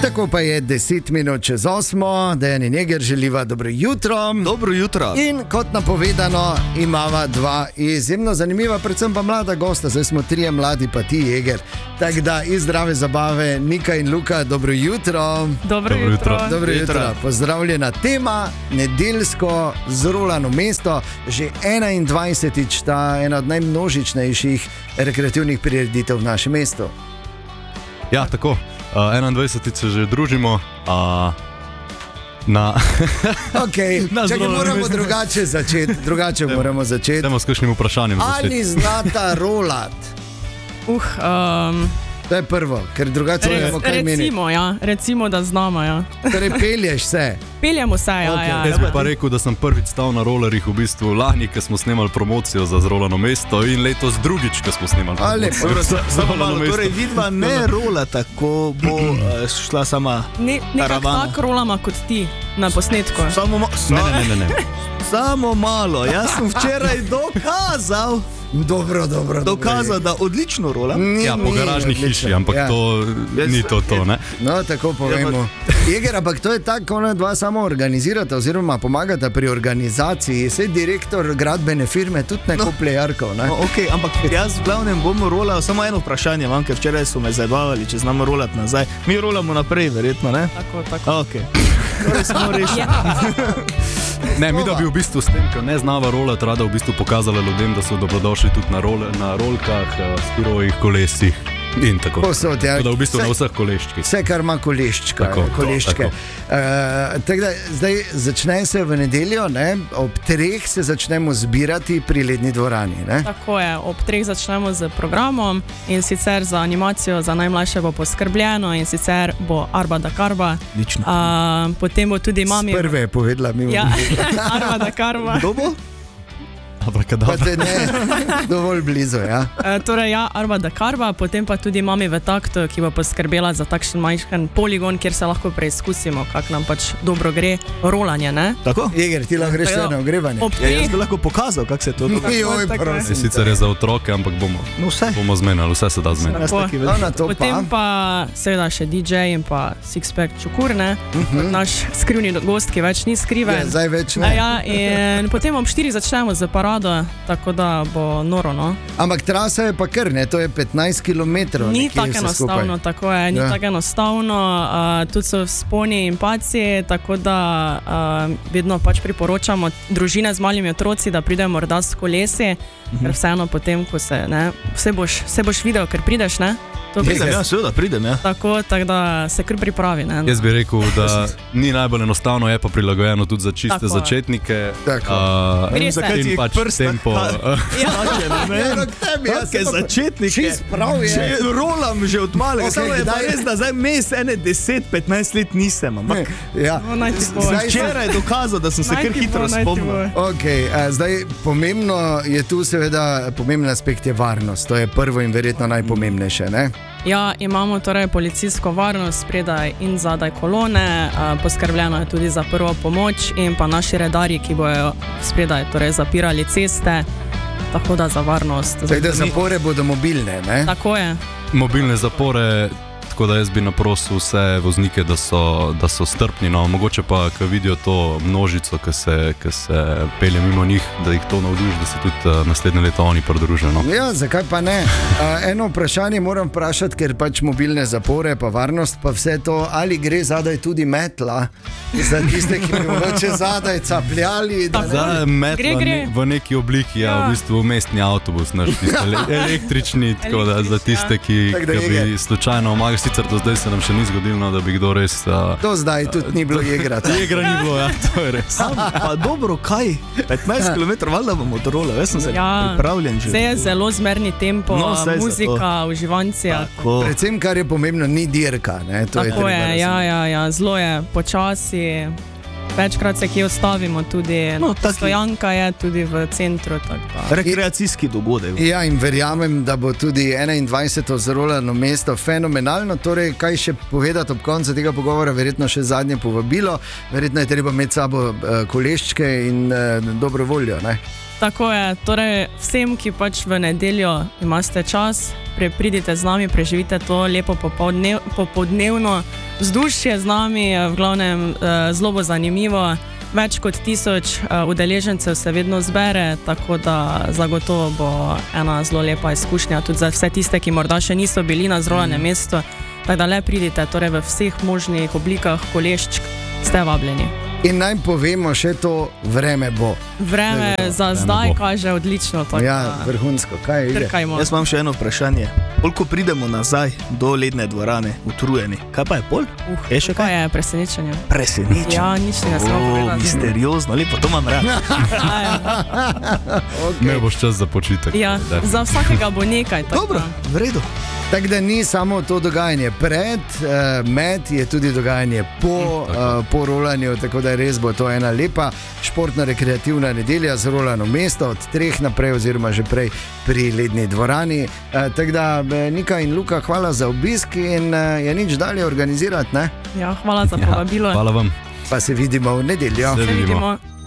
Tako pa je 10 minut čez 8, Dejan in Eger želiva dobro jutro. Dobro jutro. In kot napovedano, imava dva izjemno zanimiva, predvsem pa mlada gosta. Zdaj smo trije mladi, pa ti, Eger. Tako da iz zdrave zabave, Nika in Luka, dobro jutro. Dobro jutro. Dobro jutro. Pozdravljena. Tema nedeljsko zrolano mesto, že 21. ta ena od najmnožičnejših rekreativnih prireditev v našem mestu. Ja, tako. 21. se že družimo na... Okay. Čakaj, moramo drugače začeti. Moramo začeti. Dajmo s kakšnim vprašanjem začeti. Ali znata rolat? To je prvo, ker drugače ne vemo, kaj meni. Recimo, da znamo, ja. Torej, pelješ se? Peljamo se, ja. Okay. Ja. Jaz bi pa rekel, da sem prvič stal na rolerjih v bistvu lani, ko smo snemali promocijo za zrolano mesto, in letos drugič, ko smo snemali promocijo za zrolano mesto. Torej, vidva ne rola tako, bo šla sama karavana. Nekak tak rolama kot ti na posnetku. Ne. Samo malo, jaz sem včeraj dokazal. Dobro. Dokazal, da odlično rola. Ja, po garažni hiši, ampak ja. To ni to, ne? No, tako povemo. Eger, ampak to je tako, ona dva samo organizirata oziroma pomagata pri organizaciji. Sej direktor gradbene firme tudi neko plejarkov, ne? No, ok, ampak jaz v glavnem bom rolal, samo eno vprašanje vam, ker včeraj so me zabavali, če znamo rolati nazaj. Mi rolamo naprej, verjetno, ne? Tako. Ok. Torej smo rešili. Ne, mi da bi v bistvu s tem, ker ne znava rolati, rada v bistvu pokazala ljudem, da so dobrodošli tudi na rolkah, skirovih, kolesih in tako. Posod, ja. Tako da v bistvu na vseh koleščkih. Vse, kar ima koleščke. Tako da zdaj začne se v nedeljo, ne? Ob 3 se začnemo zbirati pri Ledni dvorani, ne? Tako je, ob 3 začnemo z programom in sicer za animacijo za najmlajše bo poskrbljeno in sicer bo Arba da Karba. Lično. Potem bo tudi mami... Prve je povedala mi. Ja, Arba da Karba. Kdo bo? Pa te ne, dovolj blizu, ja. Torej, ja, Arba da Karba, potem pa tudi mami v taktu, ki bo poskrbela za takšen majhen poligon, kjer se lahko preizkusimo, kak nam pač dobro gre rolanje, ne? Tako? Eger, ti lahko greš na ogrevanje. Jaz bi lahko pokazal, kak se to dogaja. Sicer je za otroke, ampak bomo zmenili, vse se da zmeniti. Potem pa seveda še DJ in pa Sixpack Čukur, ne? Naš skrivni gost, ki več ni skriven. Zdaj več ne. Ja, in potem ob 4 začnemo z parado, tako da bo noro, no. Ampak trasa je pa kar, ne? To je 15 km. Ni tako enostavno, tako je, ni tako enostavno. Tudi so vzponi in padci, tako da vedno pač priporočamo družine z malimi otroci, da pridejo morda s kolesi, ker vseeno potem, ko se, ne, vse boš videl, ker prideš, ne? Pridem, ja. Tako da se kar pripravi, ne? Jaz bi rekel, da ni najbolj enostavno, je pa prilagojeno tudi za čiste začetnike. Gre se. In pač tempo. Začetnike. Čist prav je. Rolam že od malega. Samo je pa res, da zdaj mes 10-15 let nisem. Včeraj je dokazal, da sem se kar hitro spomnil. Zdaj pomembno je tu seveda, pomemben aspekt je varnost. To je prvo in verjetno najpomembnejše, ne? Ja, imamo torej policijsko varnost spredaj in zadaj kolone, poskrbljeno je tudi za prvo pomoč in pa naši redarji, ki bojo spredaj torej zapirali ceste, tako da za varnost. Zdaj, da zapore bodo mobilne, ne? Tako je. Mobilne zapore, tako da jaz bi naprosil vse voznike, da so strpni, no, mogoče pa, ko vidijo to množico, ki se pelje mimo njih, da jih to navduši, da se tudi naslednje leto oni pridružijo. No. Ja, zakaj pa ne? Eno vprašanje moram vprašati, ker pač mobilne zapore, pa varnost, pa vse to, ali gre zadaj tudi metla, za tiste, ki bi mogoče zadaj capljali? Zdaj metla v neki obliki, ja, v bistvu mestni avtobus, naš električni, tako da za tiste, ki bi slučajno omagali. Sicer do zdaj se nam še ni zgodilo, da bi kdo res... Do zdaj tudi ni bilo jegra. Jegra ni bilo, ja, to je res. Pa dobro, kaj? 15 km valjda bomo odrole, jaz sem se pripravljen že. Vse je zelo zmerni tempo, muzika, uživanci. Predvsem, kar je pomembno, ni dirka, ne? Tako je, ja, zelo je počasi. Večkrat se kje odstavimo, tudi stojanka je tudi v centru. Rekreacijski dogodek. Ja, in verjamem, da bo tudi 21. zrolano mesto fenomenalno. Torej, kaj še povedati ob koncu tega pogovora, verjetno še zadnje povabilo, verjetno je treba imeti sabo koleščke in dobro voljo, ne? Tako je, torej vsem, ki pač v nedeljo imate čas, pridite z nami, preživite to lepo popoldnevno vzdušje z nami, v glavnem zelo bo zanimivo. Več kot 1000 udeležencev se vedno zbere, tako da zagotovo bo ena zelo lepa izkušnja tudi za vse tiste, ki morda še niso bili na zrolanem mestu. Tako da le pridite, torej v vseh možnih oblikah koleščk ste vabljeni. In naj povemo še to, vreme bo. Vreme za zdaj kaže odlično. Ja, vrhunsko, kaj je? Jaz imam še eno vprašanje. Koliko pridemo nazaj do ledne dvorane, utrujeni? Kaj pa je pol? Je še kaj? Je presenečenje. Presenečenje? Ja, nič ne smemo povedati. Misteriozno, lepo, to imam rad. Ne boš čas za počitek. Ja, za vsakega bo nekaj. Dobro, v redu. Tako da ni samo to dogajanje med je tudi dogajanje po rolanju, tako da res bo to ena lepa športno-rekreativna nedelja z rolano mesto od 3 naprej oziroma že prej pri ledni dvorani. Tako da Nika in Luka, hvala za obisk in je nič dalje organizirati, ne? Ja, hvala za povabilo. Hvala vam. Pa se vidimo v nedeljo. Se vidimo.